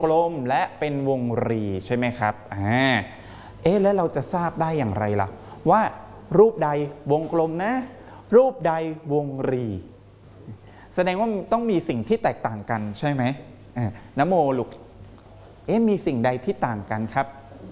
กลมและเป็นวงรีใช่ไหมครับแล้วเราจะทราบได้อย่างไรล่ะว่ารูปใดวงกลมนะรูปใดวงรีแสดงว่าต้องมีสิ่งที่แตกต่างกันใช่ไหมนะโมลูกมีสิ่งใดที่ต่างกันครับ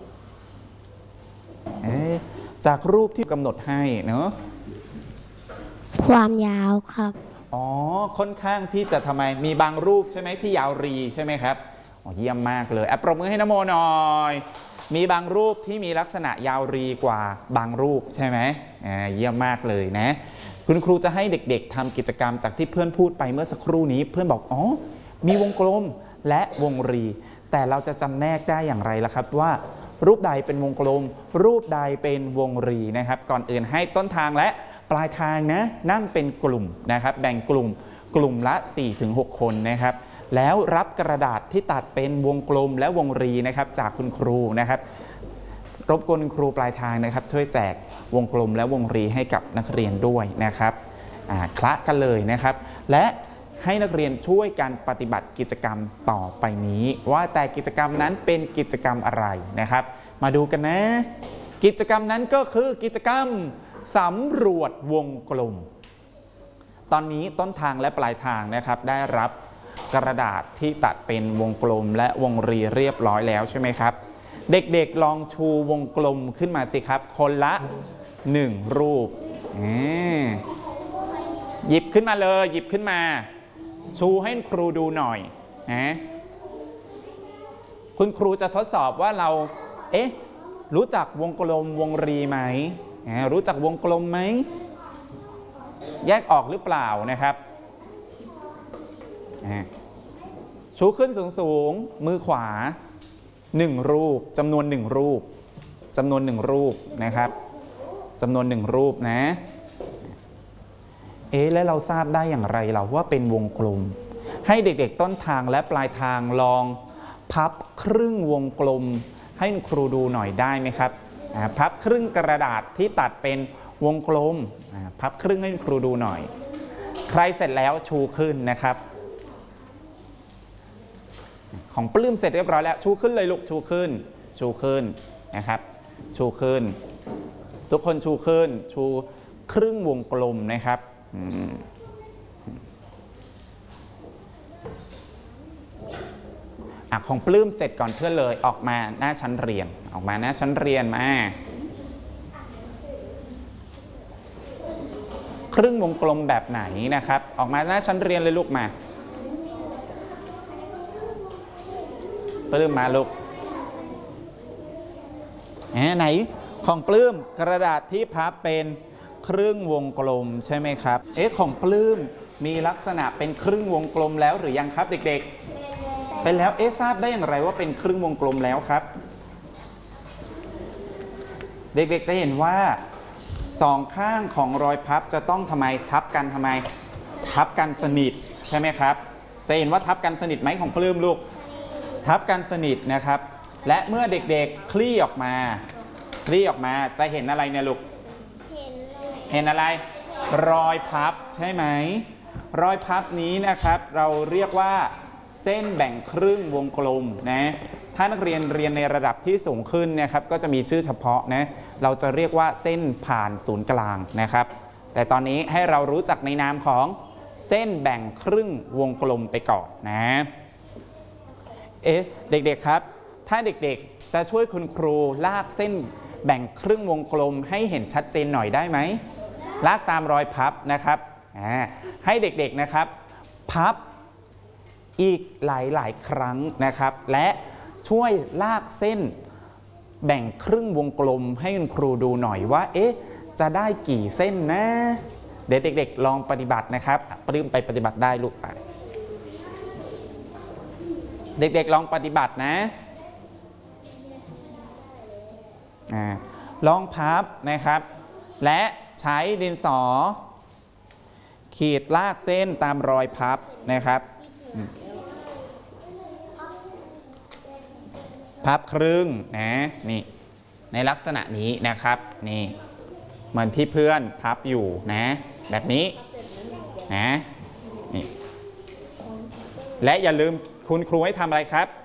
จากรูปที่กำหนดให้เนาะความยาวครับค่อนข้างที่จะทำไมมีบางรูปใช่ไหมที่ยาวรีใช่ไหมครับเยี่ยมมากเลยปรบมือให้นะโมหน่อยมีบางรูปที่มีลักษณะยาวรีกว่าบางรูปใช่ไหมเยี่ยมมากเลยนะคุณครูจะให้เด็กๆทำกิจกรรมจากที่เพื่อนพูดไปเมื่อสักครู่นี้เพื่อนบอกมีวงกลมและวงรีแต่เราจะจำแนกได้อย่างไรล่ะครับว่ารูปใดเป็นวงกลมรูปใดเป็นวงรีนะครับก่อนอื่นให้ต้นทางและปลายทางนะนั่งเป็นกลุ่มนะครับแบ่งกลุ่มละ 4-6 คนนะครับแล้วรับกระดาษที่ตัดเป็นวงกลมและวงรีนะครับจากคุณครูนะครับรบกวนครูปลายทางนะครับช่วยแจกวงกลมและวงรีให้กับนักเรียนด้วยนะครับคละกันเลยนะครับและให้นักเรียนช่วยกันปฏิบัติกิจกรรมต่อไปนี้ว่าแต่กิจกรรมนั้นเป็นกิจกรรมอะไรนะครับมาดูกันนะกิจกรรมนั้นก็คือกิจกรรมสำรวจวงกลมตอนนี้ต้นทางและปลายทางนะครับได้รับกระดาษที่ตัดเป็นวงกลมและวงรีเรียบร้อยแล้วใช่ไหมครับเด็กๆลองชูวงกลมขึ้นมาสิครับคนละ1รูปหยิบขึ้นมาเลยหยิบขึ้นมาชูให้ครูดูหน่อยคุณครูจะทดสอบว่าเรารู้จักวงกลมวงรีไหมรู้จักวงกลมไหมแยกออกหรือเปล่านะครับชูขึ้นสูงๆมือขวา1รูปจำนวน1รูปจำนวน1รูปนะครับจำนวน1รูปนะแล้วเราทราบได้อย่างไรเราว่าเป็นวงกลมให้เด็กๆต้นทางและปลายทางลองพับครึ่งวงกลมให้ครูดูหน่อยได้ไหมครับพับครึ่งกระดาษที่ตัดเป็นวงกลมพับครึ่งให้ครูดูหน่อยใครเสร็จแล้วชูขึ้นนะครับของปลื้มเสร็จเรียบร้อยแล้วชูขึ้นเลยลูกชูขึ้นนะครับชูขึ้นทุกคนชูขึ้นชูครึ่งวงกลมนะครับของปลื้มเสร็จก่อนเพื่อนเลยออกมาหน้าชั้นเรียนมาครึ่งวงกลมแบบไหนนะครับออกมาหน้าชั้นเรียนเลยลูกมาปลื้มมาลูกไหนของปลื้มกระดาษที่พับเป็นครึ่งวงกลมใช่ไหมครับของปลื้มมีลักษณะเป็นครึ่งวงกลมแล้วหรือยังครับเด็กๆเป็นแล้วทราบได้อย่างไรว่าเป็นครึ่งวงกลมแล้วครับเด็กๆจะเห็นว่า2ข้างของรอยพับจะต้องทับกันสนิทใช่ไหมครับจะเห็นว่าทับกันสนิทไหมของปลื้มลูกทับกันสนิทนะครับและเมื่อเด็กๆคลี่ออกมาจะเห็นอะไรเนี่ยลูกเห็นอะไรรอยพับใช่ไหมรอยพับนี้นะครับเราเรียกว่าเส้นแบ่งครึ่งวงกลมนะถ้านักเรียนเรียนในระดับที่สูงขึ้นนะครับก็จะมีชื่อเฉพาะนะเราจะเรียกว่าเส้นผ่านศูนย์กลางนะครับแต่ตอนนี้ให้เรารู้จักในนามของเส้นแบ่งครึ่งวงกลมไปก่อนนะเด็กๆครับถ้าเด็กๆจะช่วยคุณครูลากเส้นแบ่งครึ่งวงกลมให้เห็นชัดเจนหน่อยได้ไหมลากตามรอยพับนะครับให้เด็กๆนะครับพับอีกหลายๆครั้งนะครับและช่วยลากเส้นแบ่งครึ่งวงกลมให้คุณครูดูหน่อยว่าจะได้กี่เส้นนะเดี๋ยวเด็กๆลองปฏิบัตินะครับปลื้มไปปฏิบัติได้ลูกไปเด็กๆลองปฏิบัตินะลองพับนะครับและใช้ดินสอขีดลากเส้นตามรอยพับนะครับพับครึ่งนะนี่ในลักษณะนี้นะครับนี่เหมือนที่เพื่อนพับอยู่นะแบบนี้นะนี่และอย่าลืมคุณครูให้ทำอะไรครับ